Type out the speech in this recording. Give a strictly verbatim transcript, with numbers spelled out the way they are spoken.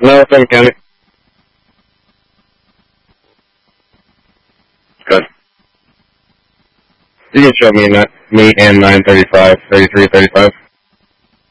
No, Sam County. Good. You can show me, not, me and nine thirty-five, thirty-three, thirty-five.